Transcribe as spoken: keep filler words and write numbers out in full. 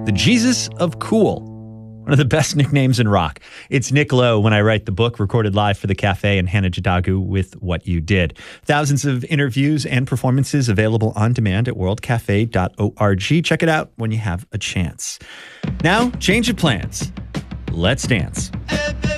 the Jesus of Cool. One of the best nicknames in rock. It's Nick Lowe When I Write the Book, recorded live for the Cafe, and Hannah Jadagu with What You Did. Thousands of interviews and performances available on demand at world cafe dot org. Check it out when you have a chance. Now, change of plans. Let's dance.